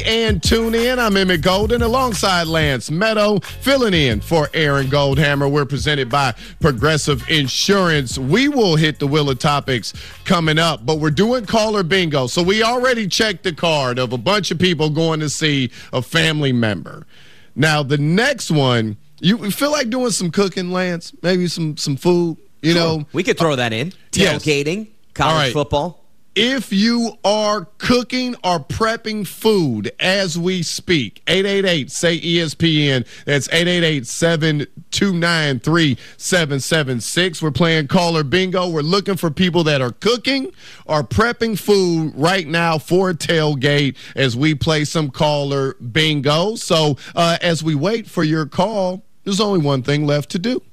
And tune in. I'm Emmett Golden alongside Lance Meadow, filling in for Aaron Goldhammer. We're presented by Progressive Insurance. We will hit the wheel of topics coming up, but we're doing caller bingo. So we already checked the card of a bunch of people going to see a family member. Now, the next one, you feel like doing some cooking, Lance? Maybe some food, you know? We could throw that in. Tailgating, college football. If you are cooking or prepping food as we speak, 888-SAY-ESPN. That's 888-729-3776. We're playing caller bingo. We're looking for people that are cooking or prepping food right now for a tailgate as we play some caller bingo. So as we wait for your call, there's only one thing left to do.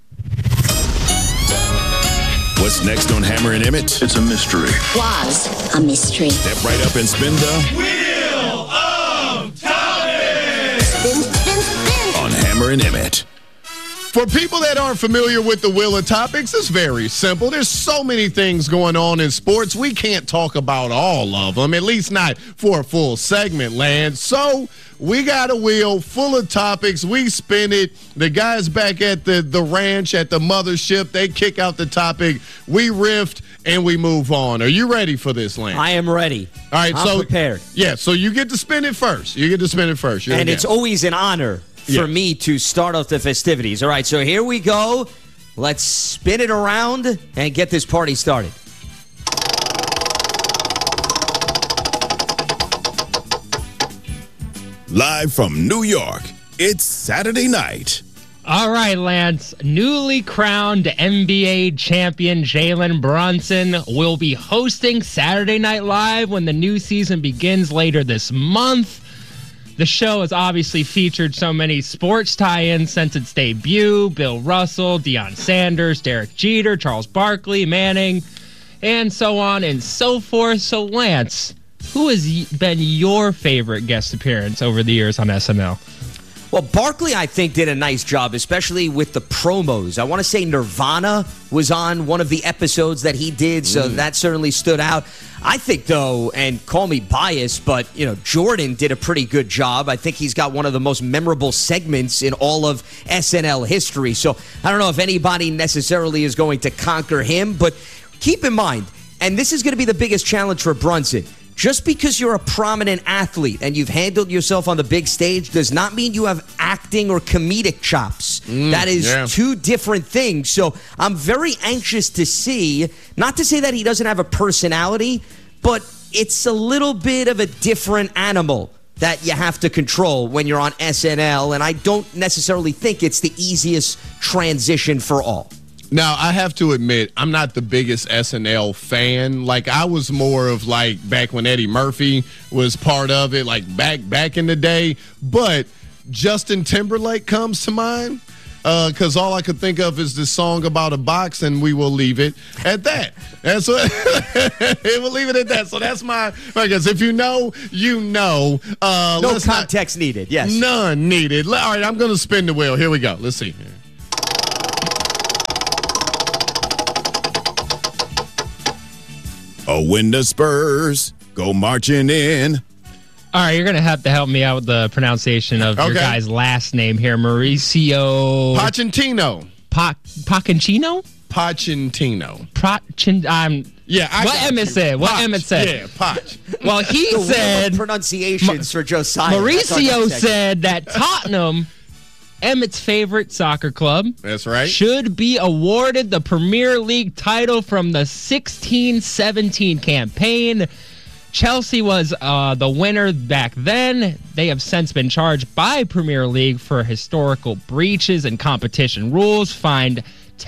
What's next on Hammer and Emmett? It's a mystery. Was a mystery. Step right up and spin the Wheel of Time! Spin, spin, spin. on Hammer and Emmett. For people that aren't familiar with the Wheel of Topics, it's very simple. There's so many things going on in sports. We can't talk about all of them, at least not for a full segment, Lance. So we got a wheel full of topics. We spin it. The guys back at the ranch, at the mothership, they kick out the topic. We riff, and we move on. Are you ready for this, Lance? I am ready. All right, I'm prepared. Yeah, so you get to spin it first. You're And it's always an honor for me to start off the festivities. All right, so here we go. Let's spin it around and get this party started. Live from New York, it's Saturday night. All right, Lance. Newly crowned NBA champion Jalen Brunson will be hosting Saturday Night Live when the new season begins later this month. The show has obviously featured so many sports tie-ins since its debut. Bill Russell, Deion Sanders, Derek Jeter, Charles Barkley, Manning, and so on and so forth. So, Lance, who has been your favorite guest appearance over the years on SNL? Well, Barkley, I think, did a nice job, especially with the promos. I want to say Nirvana was on one of the episodes that he did, so that certainly stood out. I think, though, and call me biased, but, Jordan did a pretty good job. I think he's got one of the most memorable segments in all of SNL history. So I don't know if anybody necessarily is going to conquer him, but keep in mind, and this is going to be the biggest challenge for Brunson, just because you're a prominent athlete and you've handled yourself on the big stage does not mean you have acting or comedic chops. That is two different things. So I'm very anxious to see, not to say that he doesn't have a personality, but it's a little bit of a different animal that you have to control when you're on SNL, and I don't necessarily think it's the easiest transition for all. Now, I have to admit, I'm not the biggest SNL fan. Like, I was more of, back when Eddie Murphy was part of it, back in the day. But Justin Timberlake comes to mind because all I could think of is this song about a box, and we will leave it at that. And so we'll leave it at that. So that's my guess. If you know, you know. No context needed, yes. None needed. All right, I'm going to spin the wheel. Here we go. Let's see. Oh, when the Spurs go marching in. All right, you're going to have to help me out with the pronunciation of your guy's last name here. Mauricio Pochettino. Pochettino? Pochettino. Yeah, what Emmett said. Yeah, Poch. Well, he said pronunciations for Josiah. Mauricio said that Tottenham, Emmett's favorite soccer club, that's right, should be awarded the Premier League title from the 16-17 campaign. Chelsea was the winner back then. They have since been charged by Premier League for historical breaches and competition rules, fined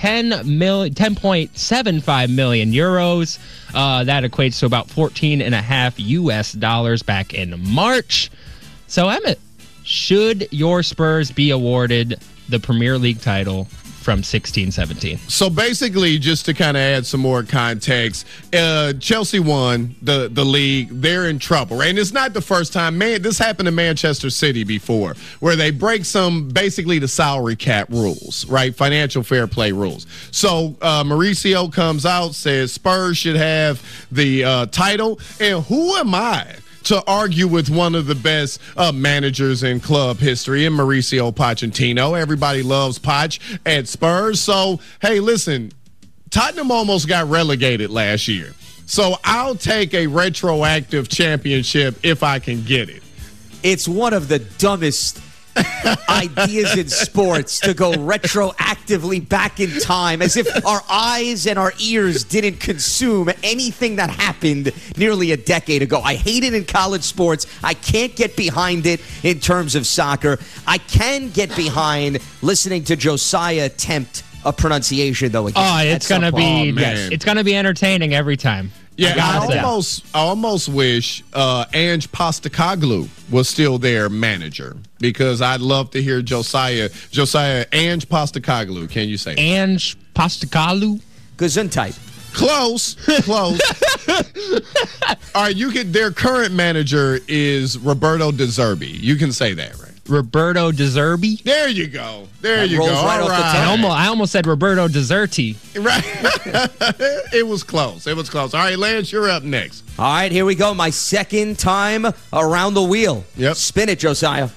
10.75 million euros. That equates to about $14.5 back in March. So, Emmett, should your Spurs be awarded the Premier League title from 16-17? So basically, just to kind of add some more context, Chelsea won the league. They're in trouble, right? And it's not the first time. This happened to Manchester City before, where they break basically the salary cap rules, right? Financial fair play rules. So Mauricio comes out, says Spurs should have the title. And who am I to argue with one of the best managers in club history, in Mauricio Pochettino. Everybody loves Poch at Spurs. So, hey, listen, Tottenham almost got relegated last year. So I'll take a retroactive championship if I can get it. It's one of the dumbest ideas in sports to go retroactively back in time, as if our eyes and our ears didn't consume anything that happened nearly a decade ago. I hate it in college sports. I can't get behind it in terms of soccer. I can get behind listening to Josiah attempt a pronunciation, though. Again, it's gonna be it's gonna be entertaining every time. Yeah, I almost wish Ange Postecoglou was still their manager, because I'd love to hear Josiah Ange Postecoglou. Can you say that? Ange Postecoglou? Gesundheit. Close. All right, their current manager is Roberto De Zerbi. You can say that, right? Roberto De Zerbi? There you go. Right off the tongue. I almost said Roberto Deserti. Right. It was close. All right, Lance, you're up next. All right, here we go. My second time around the wheel. Yep. Spin it, Josiah.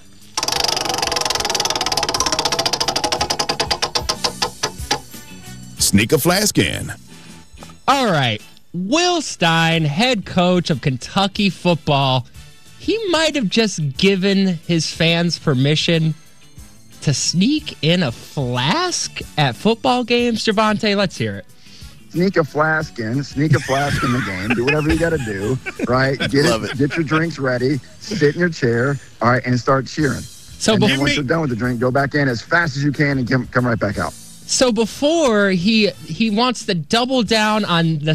Sneak a flask in. All right. Will Stein, head coach of Kentucky football, he might have just given his fans permission to sneak in a flask at football games. Javante, let's hear it. Sneak a flask in the game, do whatever you got to do, right? Get your drinks ready, sit in your chair, all right, and start cheering. So then once you're done with the drink, go back in as fast as you can and come right back out. So before he wants to double down on the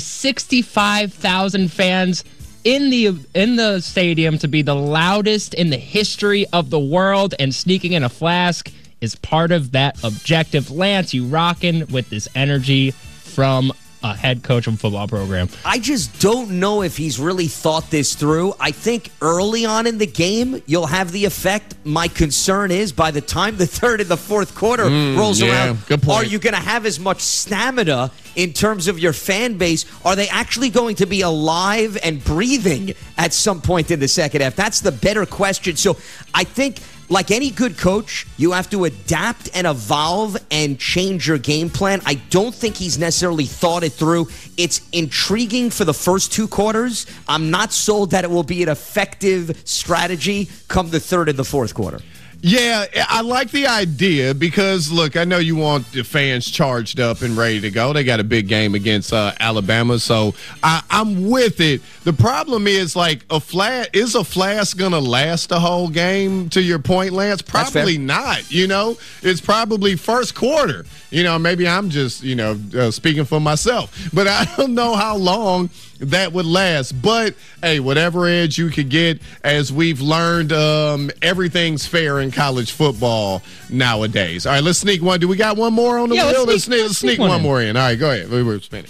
65,000 fans in the stadium to be the loudest in the history of the world, and sneaking in a flask is part of that objective. Lance, you rocking with this energy from a head coach of a football program. I just don't know if he's really thought this through. I think early on in the game, you'll have the effect. My concern is by the time the third and the fourth quarter rolls around, are you going to have as much stamina in terms of your fan base? Are they actually going to be alive and breathing at some point in the second half? That's the better question. So I think, like any good coach, you have to adapt and evolve and change your game plan. I don't think he's necessarily thought it through. It's intriguing for the first two quarters. I'm not sold that it will be an effective strategy come the third and the fourth quarter. Yeah, I like the idea because, look, I know you want the fans charged up and ready to go. They got a big game against Alabama, so I'm with it. The problem is, like, is a flask going to last the whole game, to your point, Lance? Probably not, It's probably first quarter. Maybe I'm just, speaking for myself. But I don't know how long that would last. But, hey, whatever edge you could get, as we've learned, everything's fair in college football nowadays. All right, let's sneak one. Do we got one more on the wheel? Let's sneak one more in. All right, go ahead. We're spinning.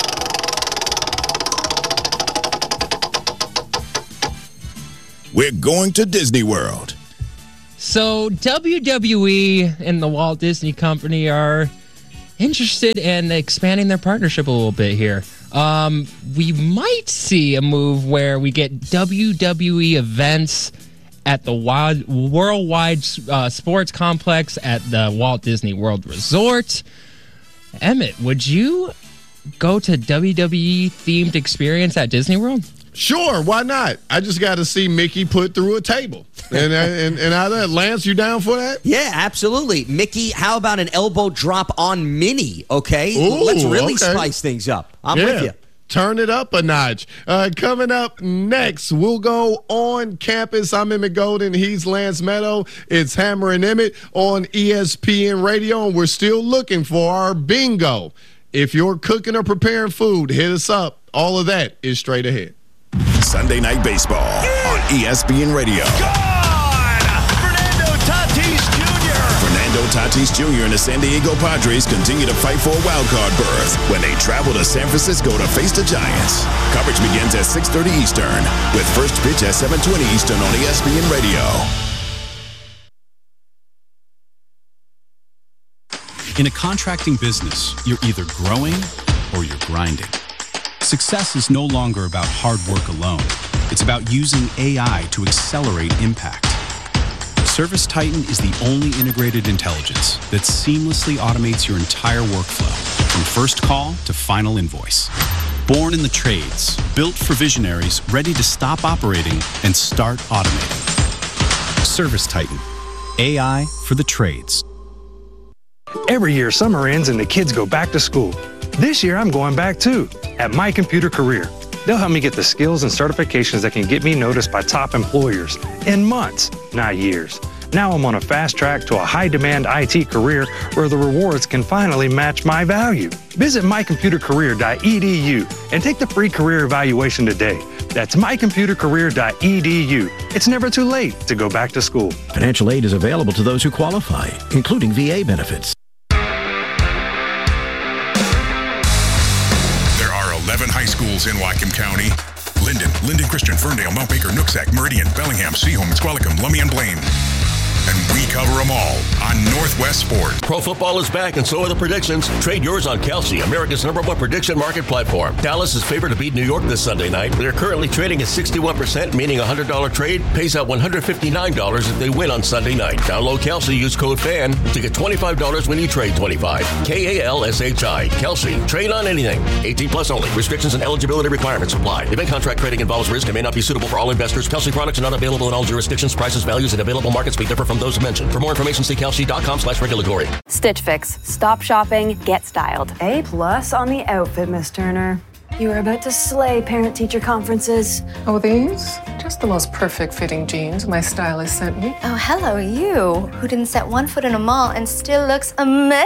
We're going to Disney World. So WWE and the Walt Disney Company are interested in expanding their partnership a little bit here. We might see a move where we get WWE events at the Worldwide Sports Complex at the Walt Disney World Resort. Emmett, would you go to WWE-themed experience at Disney World? Sure, why not? I just got to see Mickey put through a table. And Lance, you down for that? Yeah, absolutely. Mickey, how about an elbow drop on Minnie, okay? Ooh, let's really spice things up. I'm with you. Turn it up a notch. Coming up next, we'll go on campus. I'm Emmett Golden. He's Lance Meadow. It's Hammer and Emmett on ESPN Radio, and we're still looking for our bingo. If you're cooking or preparing food, hit us up. All of that is straight ahead. Sunday Night Baseball on ESPN Radio. Fernando Tatis Jr. and the San Diego Padres continue to fight for a wildcard berth when they travel to San Francisco to face the Giants. Coverage begins at 6:30 Eastern with first pitch at 7:20 Eastern on ESPN Radio. In a contracting business, you're either growing or you're grinding. Success is no longer about hard work alone. It's about using AI to accelerate impact. ServiceTitan is the only integrated intelligence that seamlessly automates your entire workflow, from first call to final invoice. Born in the trades, built for visionaries ready to stop operating and start automating. ServiceTitan, AI for the trades. Every year, summer ends and the kids go back to school. This year, I'm going back too, at My Computer Career. They'll help me get the skills and certifications that can get me noticed by top employers in months, not years. Now I'm on a fast track to a high-demand IT career where the rewards can finally match my value. Visit mycomputercareer.edu and take the free career evaluation today. That's mycomputercareer.edu. It's never too late to go back to school. Financial aid is available to those who qualify, including VA benefits. There are 11 high schools in Whatcom County. Linden Christian, Ferndale, Mount Baker, Nooksack, Meridian, Bellingham, Seaholm, Squalicum, Lummi, and Blaine. And we cover them all on Northwest Sports. Pro football is back, and so are the predictions. Trade yours on Kalshi, America's #1 prediction market platform. Dallas is favored to beat New York this Sunday night. They're currently trading at 61%, meaning a $100 trade pays out $159 if they win on Sunday night. Download Kalshi, use code FAN to get $25 when you trade 25. KALSHI. Kalshi. Trade on anything. 18 plus only. Restrictions and eligibility requirements apply. Event contract trading involves risk and may not be suitable for all investors. Kalshi products are not available in all jurisdictions. Prices, values, and available markets may differ from those mentioned. For more information, see kalshi.com/regulatory. Stitch Fix. Stop shopping, get styled. A+ on the outfit, Miss Turner. You are about to slay parent-teacher conferences. Oh, these? Just the most perfect fitting jeans my stylist sent me. Oh, hello, you, who didn't set one foot in a mall and still looks amazing.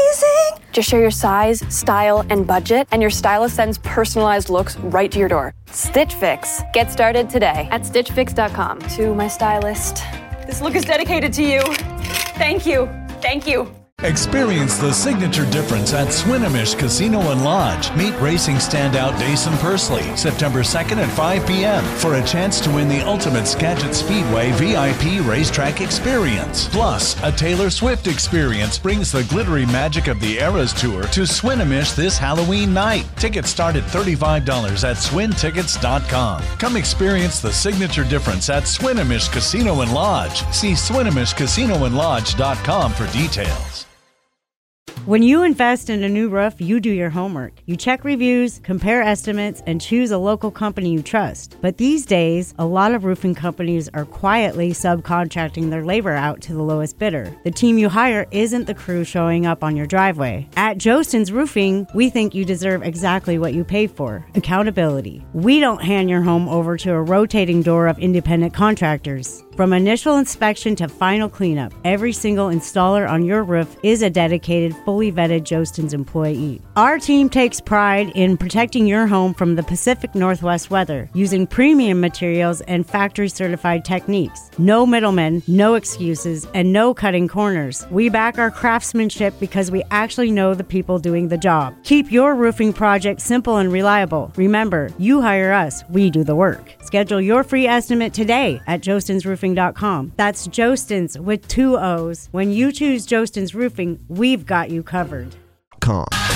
Just share your size, style, and budget, and your stylist sends personalized looks right to your door. Stitch Fix. Get started today at stitchfix.com. To my stylist, this look is dedicated to you. Thank you. Thank you. Experience the signature difference at Swinomish Casino and Lodge. Meet racing standout Dason Pursley September 2nd at 5 p.m. for a chance to win the ultimate Skagit Speedway VIP racetrack experience. Plus, a Taylor Swift experience brings the glittery magic of the Eras Tour to Swinomish this Halloween night. Tickets start at $35 at swintickets.com. Come experience the signature difference at Swinomish Casino and Lodge. See SwinomishCasinoandLodge.com for details. When you invest in a new roof, you do your homework. You check reviews, compare estimates, and choose a local company you trust. But these days, a lot of roofing companies are quietly subcontracting their labor out to the lowest bidder. The team you hire isn't the crew showing up on your driveway. At Jostens Roofing, we think you deserve exactly what you pay for: accountability. We don't hand your home over to a rotating door of independent contractors. From initial inspection to final cleanup, every single installer on your roof is a dedicated, fully vetted Jostens employee. Our team takes pride in protecting your home from the Pacific Northwest weather, using premium materials and factory-certified techniques. No middlemen, no excuses, and no cutting corners. We back our craftsmanship because we actually know the people doing the job. Keep your roofing project simple and reliable. Remember, you hire us, we do the work. Schedule your free estimate today at jostensroofing.com. That's Jostens with 2 O's. When you choose Jostens Roofing, we've got you covered.